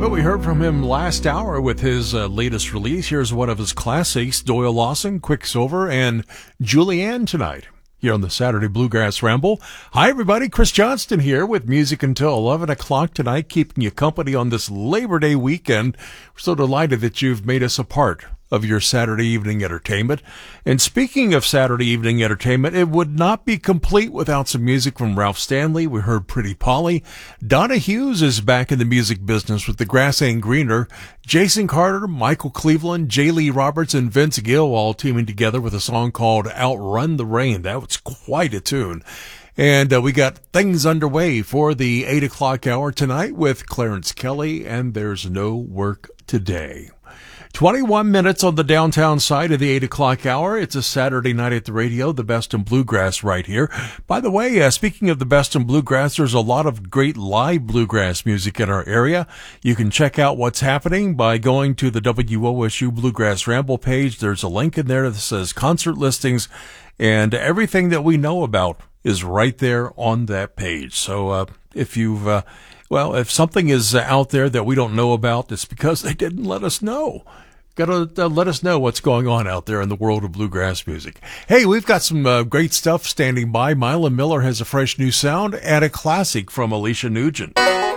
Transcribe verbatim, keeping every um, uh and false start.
Well, we heard from him last hour with his uh, latest release. Here's one of his classics, Doyle Lawson, Quicksilver, and Julianne tonight here on the Saturday Bluegrass Ramble. Hi, everybody. Chris Johnston here with music until eleven o'clock tonight, keeping you company on this Labor Day weekend. We're so delighted that you've made us a part of your Saturday evening entertainment. And speaking of Saturday evening entertainment, it would not be complete without some music from Ralph Stanley. We heard Pretty Polly. Donna Hughes is back in the music business with The Grass Ain't Greener. Jason Carter, Michael Cleveland, J. Lee Roberts, and Vince Gill all teaming together with a song called Outrun the Rain. That was quite a tune. And uh, we got things underway for the eight o'clock hour tonight with Clarence Kelly and There's No Work Today. twenty-one minutes on the downtown side of the eight o'clock hour. It's a Saturday night at the radio, the best in bluegrass right here. By the way, uh, speaking of the best in bluegrass, there's a lot of great live bluegrass music in our area. You can check out what's happening by going to the W O S U Bluegrass Ramble page. There's a link in there that says concert listings, and everything that we know about is right there on that page. So uh, if you've... Uh, Well, if something is out there that we don't know about, it's because they didn't let us know. Got to uh, let us know what's going on out there in the world of bluegrass music. Hey, we've got some uh, great stuff standing by. Mila Miller has a fresh new sound and a classic from Alicia Nugent.